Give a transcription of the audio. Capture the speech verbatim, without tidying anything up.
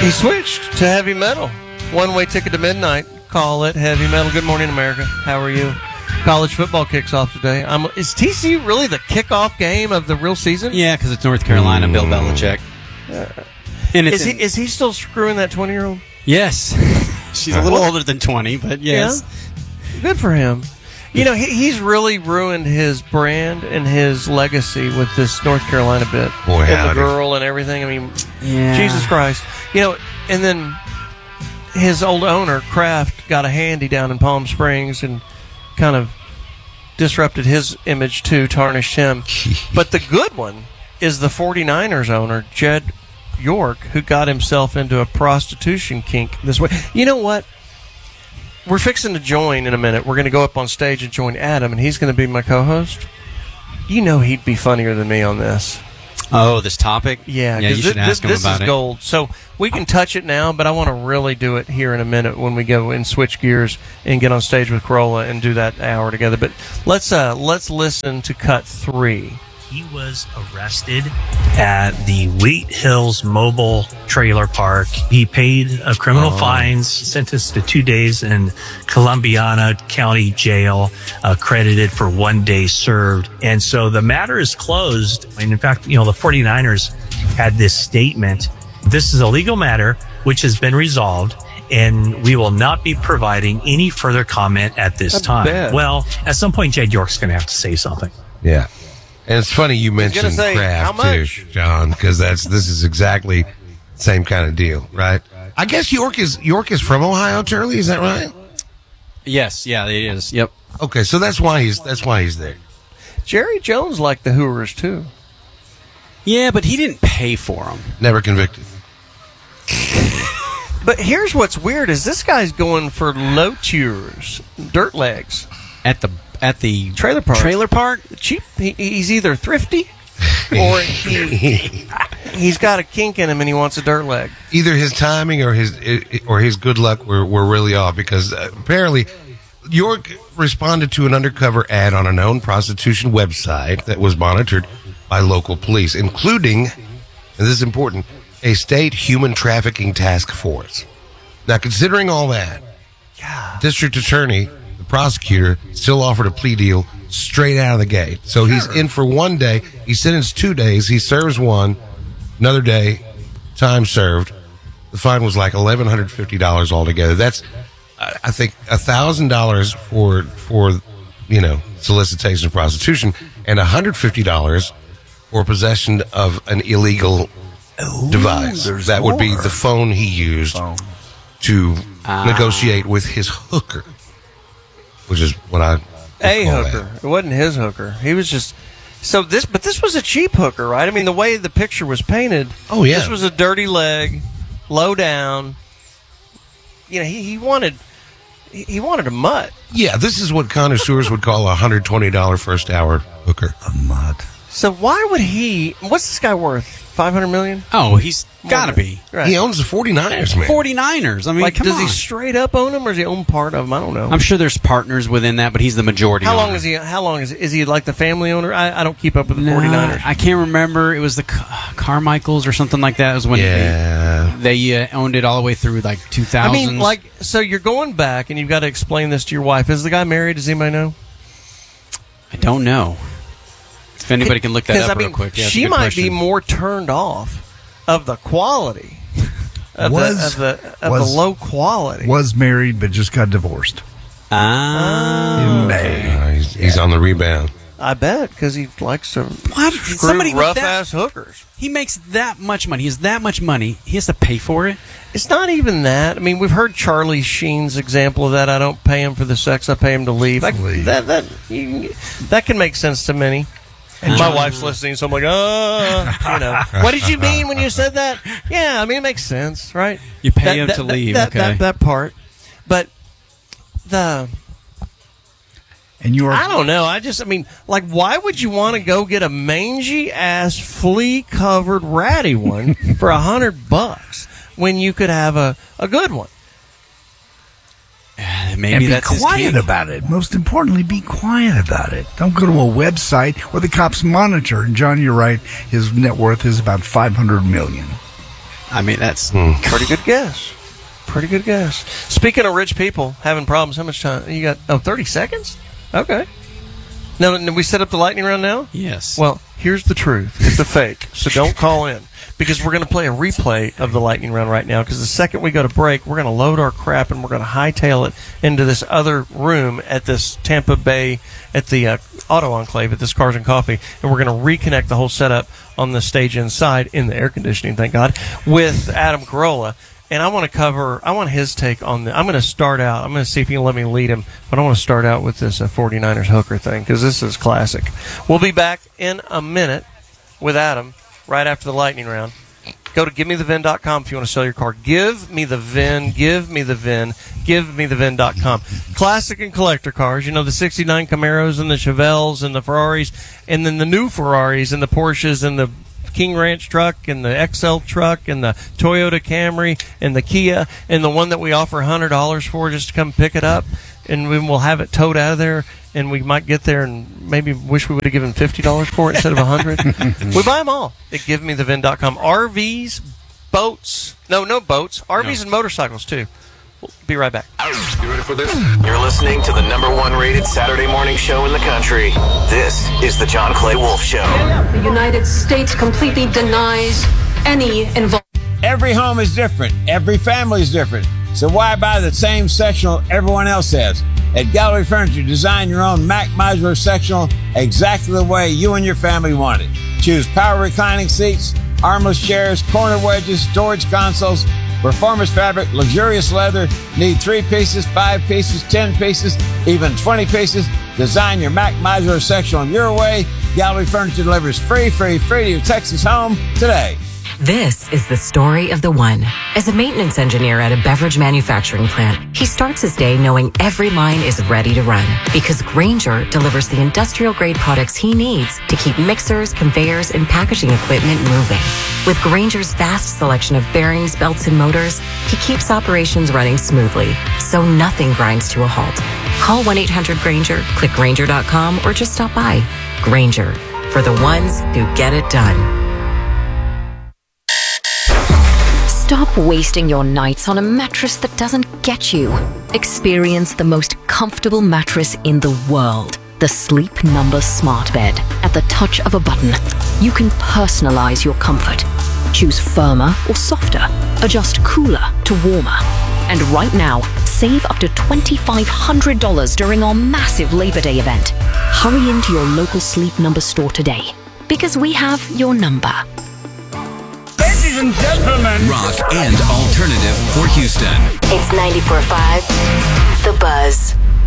He switched to heavy metal. One-way ticket to midnight. Call it heavy metal. Good morning, America. How are you? College football kicks off today. I'm, is T C U really the kickoff game of the real season? Yeah, because it's North Carolina, Bill Belichick. Uh, and it's is, he, is he still screwing that twenty-year-old? Yes. She's a little older than twenty, but yes. Yeah. Good for him. You know, he, he's really ruined his brand and his legacy with this North Carolina bit. Boy, and howdy. the girl and everything. I mean, yeah. Jesus Christ. You know, and then his old owner, Kraft, got a handy down in Palm Springs and kind of disrupted his image too, tarnished him. But the good one is the 49ers owner, Jed York, who got himself into a prostitution kink this way. You know what? We're fixing to join in a minute. We're going to go up on stage and join Adam, and he's going to be my co-host. You know he'd be funnier than me on this. Oh, this topic? Yeah, yeah you should th- ask th- him this about is it. gold. So we can touch it now, but I want to really do it here in a minute when we go and switch gears and get on stage with Corolla and do that hour together. But let's uh, let's listen to cut three. He was arrested at the Wheat Hills Mobile Trailer Park. He paid a criminal Oh. fines, sentenced to two days in Columbiana County Jail, uh, credited for one day served. And so the matter is closed. And in fact, you know, the 49ers had this statement. This is a legal matter which has been resolved, and we will not be providing any further comment at this I time. bet. Well, at some point, Jed York's going to have to say something. Yeah. And it's funny you mentioned say, Kraft, how much? too, John, because that's this is exactly the same kind of deal, right? I guess York is York is from Ohio, Turley, is that right? Yes, yeah, it is. Yep. Okay, so that's why he's that's why he's there. Jerry Jones liked the Hoovers, too. Yeah, but he didn't pay for them. Never convicted. But here's what's weird is this guy's going for low tours, dirt legs, At the at the trailer park. Trailer park? Cheap. He, he's either thrifty or he, he's got a kink in him and he wants a dirt leg. Either his timing or his or his good luck were, were really off because uh, apparently York responded to an undercover ad on a known prostitution website that was monitored by local police, including, and this is important, a state human trafficking task force. Now, considering all that, God. district attorney, the prosecutor, still offered a plea deal straight out of the gate. So he's in for one day. He's sentenced two days. He serves one. Another day, time served. The fine was like eleven fifty dollars altogether. That's, I I think, one thousand dollars for, for, you know, solicitation of prostitution and one hundred fifty dollars for possession of an illegal Ooh, device. there's That would be more. the phone he used Oh. to Ah. negotiate with his hooker, which is what I A call hooker. that. It wasn't his hooker. He was just so this, but this was a cheap hooker, right? I mean, the way the picture was painted. Oh, yeah. This was a dirty leg, low down. You know, he, he wanted he, he wanted a mutt. Yeah, this is what connoisseurs would call a one hundred twenty dollars first hour hooker. A mutt. So why would he? What's this guy worth? Five hundred million? Oh, he's got to More than- be. Right. He owns the 49ers, man. 49ers. I mean, like, come does on. he straight up own them, or does he own part of them? I don't know. I'm sure there's partners within that, but he's the majority How owner. long is he? How long is is he like the family owner? I, I don't keep up with the Nah, 49ers. I can't remember. It was the Car- Carmichaels or something like that. It was when Yeah. they, they uh, owned it all the way through like two thousands. I mean, like, so you're going back, and you've got to explain this to your wife. Is the guy married? Does anybody know? I don't know. If anybody can look that 'Cause, up I mean, real quick. Yeah, that's a she good might question. be more turned off of the quality of, Was- the, of, the, of was- the low quality. Was married, but just got divorced. Ah. In May. Uh, he's, he's on the rebound. I bet, because he likes to What? screw Somebody with rough that- ass hookers. He makes that much money. He has that much money. He has to pay for it. It's not even that. I mean, we've heard Charlie Sheen's example of that. I don't pay him for the sex; I pay him to leave. I, Leave. that that you, that can make sense to many. And my wife's listening, so I'm like, oh, you know, what did you mean when you said that? Yeah, I mean, it makes sense, right? You pay That- him that- to that- leave. That, okay. that, that part, but the And you are I don't know. I just, I mean, like, why would you want to go get a mangy ass, flea covered, ratty one for a hundred bucks when you could have a, a good one? Maybe and be that's his quiet kink. about it. Most importantly, be quiet about it. Don't go to a website where the cops monitor. And John, you're right. His net worth is about five hundred million. I mean, that's Pretty good guess. Pretty good guess. Speaking of rich people having problems, how much time you got? Oh, thirty seconds? Okay. Now, now we set up the lightning round now? yes. Well, here's the truth. It's a fake, so don't call in. Because we're going to play a replay of the lightning round right now, because the second we go to break, we're going to load our crap and we're going to hightail it into this other room at this Tampa Bay, at the uh, Auto Enclave, at this Cars and Coffee, and we're going to reconnect the whole setup on the stage inside, in the air conditioning, thank God, with Adam Carolla. And I want to cover, I want his take on the, I'm going to start out, I'm going to see if he can let me lead him, but I want to start out with this uh, forty-niners hooker thing, because this is classic. We'll be back in a minute with Adam right after the lightning round. Go to give me the vin dot com if you want to sell your car. Give me the VIN, give me the VIN, give me the vin dot com. Classic and collector cars, you know, the sixty-nine Camaros and the Chevelles and the Ferraris, and then the new Ferraris and the Porsches and the King Ranch truck and the X L truck and the Toyota Camry and the Kia and the one that we offer one hundred dollars for just to come pick it up, and we will have it towed out of there, and we might get there and maybe wish we would have given fifty dollars for it instead of one hundred dollars. We buy them all at give me the vin dot com. R Vs, boats, no, no boats, R Vs no. and motorcycles too. We'll be right back. You ready for this? You're listening to the number one rated Saturday morning show in the country. This is the John Clay Wolf Show. The United States completely denies any involvement. Every home is different. Every family is different. So why buy the same sectional everyone else has? At Gallery Furniture, design your own Mac modular sectional exactly the way you and your family want it. Choose power reclining seats, armless chairs, corner wedges, storage consoles, performance fabric, luxurious leather. Need three pieces, five pieces, ten pieces, even twenty pieces. Design your Mac modular sectional your way. Gallery Furniture delivers free, free, free to your Texas home today. This is the story of the one. As a maintenance engineer at a beverage manufacturing plant, he starts his day knowing every line is ready to run because Grainger delivers the industrial-grade products he needs to keep mixers, conveyors, and packaging equipment moving. With Grainger's vast selection of bearings, belts, and motors, he keeps operations running smoothly, so nothing grinds to a halt. Call one eight hundred Grainger, click Grainger dot com, or just stop by. Grainger, for the ones who get it done. Stop wasting your nights on a mattress that doesn't get you. Experience the most comfortable mattress in the world. The Sleep Number Smart Bed. At the touch of a button, you can personalize your comfort. Choose firmer or softer. Adjust cooler to warmer. And right now, save up to two thousand five hundred dollars during our massive Labor Day event. Hurry into your local Sleep Number store today, because we have your number. Ladies and gentlemen. Rock and alternative for Houston. It's ninety-four point five The Buzz.